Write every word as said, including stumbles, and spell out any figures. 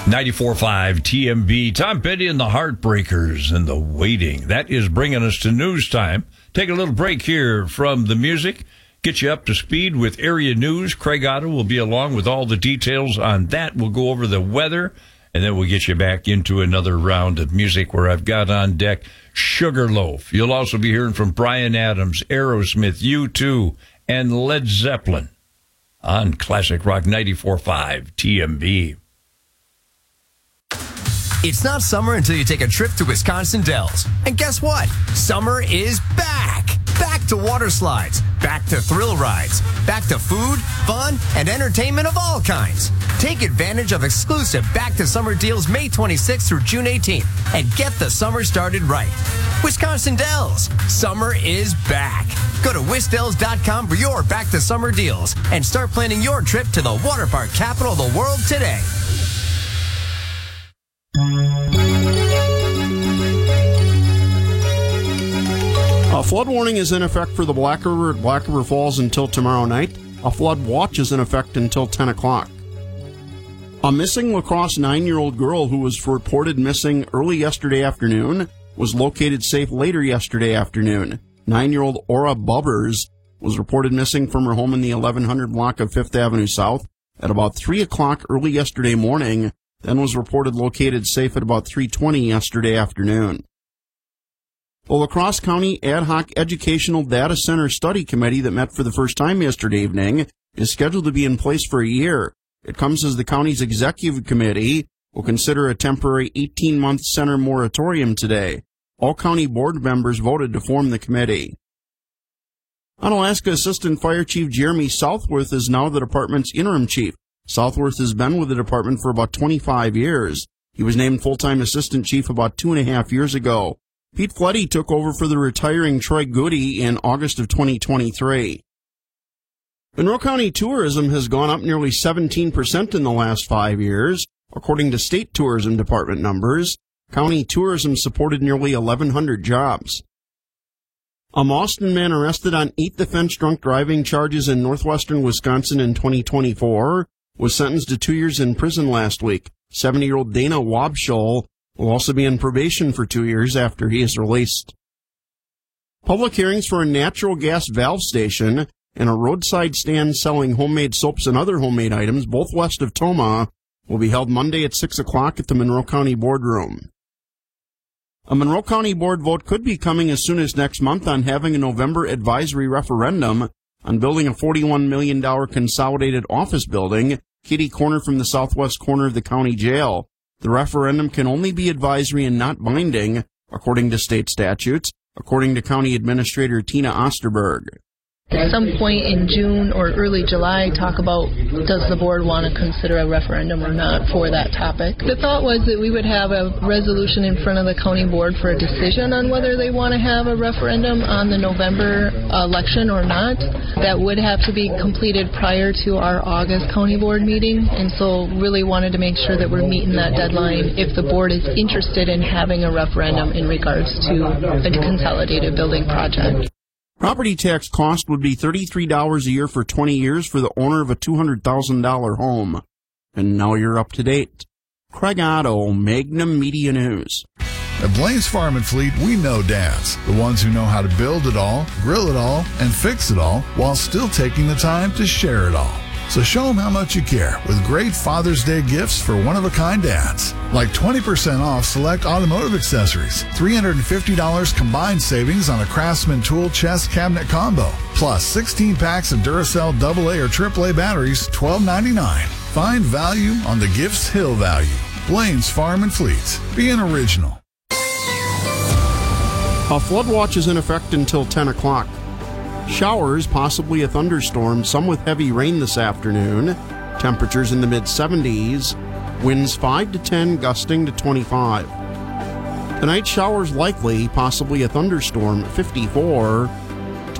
ninety-four point five T M B. Tom Petty and the Heartbreakers and the Waiting. That is bringing us to news time. Take a little break here from the music. Get you up to speed with area news. Craig Otto will be along with all the details on that. We'll go over the weather, and then we'll get you back into another round of music where I've got on deck Sugarloaf. You'll also be hearing from Bryan Adams, Aerosmith, U two, and Led Zeppelin on Classic Rock ninety-four point five T M B. It's not summer until you take a trip to Wisconsin Dells. And guess what? Summer is back. Back to water slides, back to thrill rides, back to food, fun, and entertainment of all kinds. Take advantage of exclusive Back to Summer deals May twenty-sixth through June eighteenth and get the summer started right. Wisconsin Dells, summer is back. Go to wisdells dot com for your Back to Summer deals and start planning your trip to the water park capital of the world today. A flood warning is in effect for the Black River at Black River Falls until tomorrow night. A flood watch is in effect until ten o'clock. A missing La Crosse nine-year-old girl who was reported missing early yesterday afternoon was located safe later yesterday afternoon. Nine-year-old Aura Bubbers was reported missing from her home in the eleven hundred block of Fifth Avenue South at about three o'clock early yesterday morning, then was reported located safe at about three twenty yesterday afternoon. The La Crosse County Ad Hoc Educational Data Center Study Committee that met for the first time yesterday evening is scheduled to be in place for a year. It comes as the county's executive committee will consider a temporary eighteen-month center moratorium today. All county board members voted to form the committee. Onalaska Assistant Fire Chief Jeremy Southworth is now the department's interim chief. Southworth has been with the department for about twenty-five years. He was named full-time assistant chief about two and a half years ago. Pete Fletty took over for the retiring Troy Goody in August of twenty twenty-three. Monroe County tourism has gone up nearly seventeen percent in the last five years. According to state tourism department numbers, county tourism supported nearly eleven hundred jobs. A Mauston man arrested on eight defense drunk driving charges in northwestern Wisconsin in twenty twenty-four was sentenced to two years in prison last week. seventy-year-old Dana Wobschall will also be on probation for two years after he is released. Public hearings for a natural gas valve station and a roadside stand selling homemade soaps and other homemade items, both west of Tomah, will be held Monday at six o'clock at the Monroe County Boardroom. A Monroe County Board vote could be coming as soon as next month on having a November advisory referendum on building a forty-one million dollars consolidated office building, kitty corner from the southwest corner of the county jail. The referendum can only be advisory and not binding, according to state statutes, according to County Administrator Tina Osterberg. At some point in June or early July, talk about does the board want to consider a referendum or not for that topic. The thought was that we would have a resolution in front of the county board for a decision on whether they want to have a referendum on the November election or not. That would have to be completed prior to our August county board meeting, and so really wanted to make sure that we're meeting that deadline if the board is interested in having a referendum in regards to a consolidated building project. Property tax cost would be thirty-three dollars a year for twenty years for the owner of a two hundred thousand dollars home. And now you're up to date. Craig Otto, Magnum Media News. At Blaine's Farm and Fleet, we know dads, the ones who know how to build it all, grill it all, and fix it all while still taking the time to share it all. So show them how much you care with great Father's Day gifts for one-of-a-kind dads. Like twenty percent off select automotive accessories, three hundred fifty dollars combined savings on a Craftsman tool chest cabinet combo, plus sixteen packs of Duracell double A or triple A batteries, twelve ninety-nine. Find value on the Gifts Hill value. Blaine's Farm and Fleet. Be an original. A flood watch is in effect until ten o'clock. Showers, possibly a thunderstorm, some with heavy rain this afternoon. Temperatures in the mid seventies. Winds five to ten, gusting to twenty-five. Tonight, showers likely, possibly a thunderstorm, fifty-four.